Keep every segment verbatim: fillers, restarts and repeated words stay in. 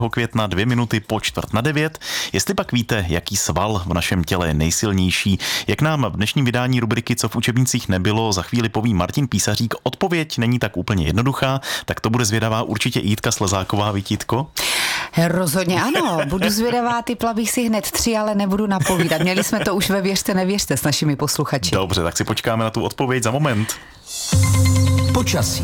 května dvě minuty po čtvrt na devět. Jestli pak víte, jaký sval v našem těle je nejsilnější, jak nám v dnešním vydání rubriky Co v učebnicích nebylo za chvíli poví Martin Písařík, odpověď není tak úplně jednoduchá, tak to bude zvědavá určitě i Jitka Slezáková, Vítítko? Rozhodně ano, budu zvědavá, typla bych si hned tři, ale nebudu napovídat. Měli jsme to už ve Věřte, nevěřte s našimi posluchači. Dobře, tak si počkáme na tu odpověď za moment. Počasí.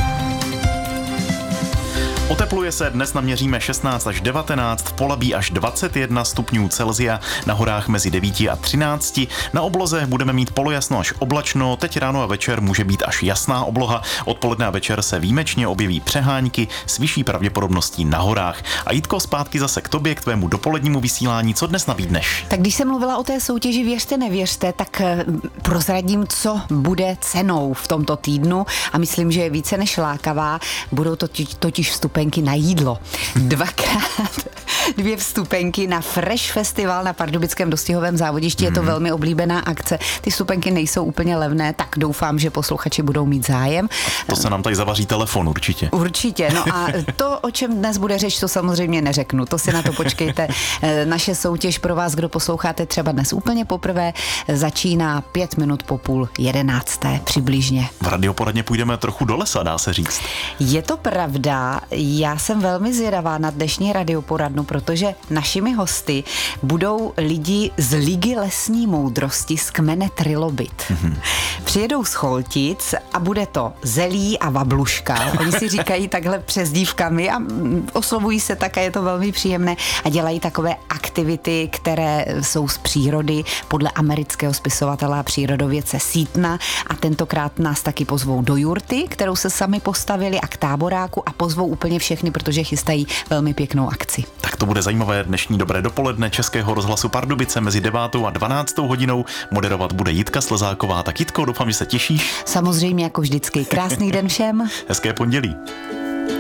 Otepluje se, dnes naměříme šestnáct až devatenáct, v Polabí až dvacet jedna stupňů Celsia, na horách mezi devíti a třinácti. Na obloze budeme mít polojasno až oblačno, teď ráno a večer může být až jasná obloha, odpoledne a večer se výjimečně objeví přehánky s vyšší pravděpodobností na horách. A Jitko, zpátky zase k tobě, k tvému dopolednímu vysílání, co dnes nabídneš? Tak když jsem mluvila o té soutěži Věřte, nevěřte, tak prozradím, co bude cenou v tomto týdnu a myslím, že je více než lákavá. Budou totiž, totiž vstupenky na jídlo. Dvakrát dvě vstupenky na Fresh Festival na pardubickém dostihovém závodišti. Je to velmi oblíbená akce. Ty vstupenky nejsou úplně levné, tak doufám, že posluchači budou mít zájem. A to se nám tady zavaří telefon určitě. Určitě. No a to, o čem dnes bude řeč, to samozřejmě neřeknu. To si na to počkejte. Naše soutěž pro vás, kdo posloucháte třeba dnes úplně poprvé, začíná pět minut po půl jedenácté přibližně. V radioporadně půjdeme trochu do lesa, dá se říct. Je to pravda. Já jsem velmi zvědavá na dnešní radioporadnu, protože našimi hosty budou lidi z Ligy lesní moudrosti z kmene Trilobit. Mm-hmm. Přijedou z Choltic a bude to Zelí a Vabluška. Oni si říkají takhle přezdívkami a oslovují se tak a je to velmi příjemné a dělají takové aktivity, které jsou z přírody podle amerického spisovatele a přírodovědce Seatona a tentokrát nás taky pozvou do jurty, kterou se sami postavili a k táboráku a pozvou úplně všechny, protože chystají velmi pěknou akci. Tak to bude zajímavé dnešní dobré dopoledne Českého rozhlasu Pardubice mezi devátou a dvanáctou hodinou. Moderovat bude Jitka Slezáková. Tak Jitko, doufám, že se těšíš. Samozřejmě jako vždycky. Krásný den všem. Hezké pondělí.